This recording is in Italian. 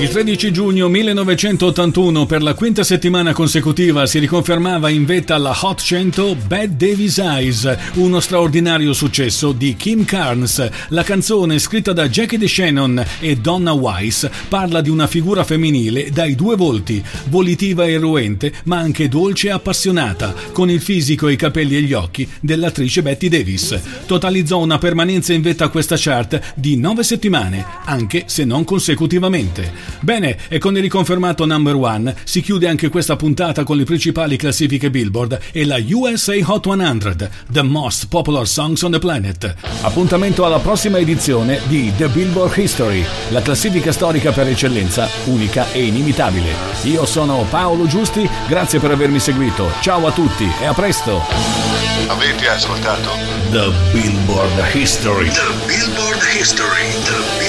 Il 13 giugno 1981, per la quinta settimana consecutiva, si riconfermava in vetta alla Hot 100 Bette Davis Eyes, uno straordinario successo di Kim Carnes. La canzone, scritta da Jackie DeShannon e Donna Weiss, parla di una figura femminile dai due volti, volitiva e irruente, ma anche dolce e appassionata, con il fisico, i capelli e gli occhi dell'attrice Bette Davis. Totalizzò una permanenza in vetta a questa chart di 9 settimane, anche se non consecutivamente. Bene, e con il riconfermato number one si chiude anche questa puntata con le principali classifiche Billboard e la USA Hot 100, The Most Popular Songs on the Planet. Appuntamento alla prossima edizione di The Billboard History, la classifica storica per eccellenza, unica e inimitabile. Io sono Paolo Giusti, grazie per avermi seguito. Ciao a tutti e a presto. Avete ascoltato The Billboard History. The Billboard History.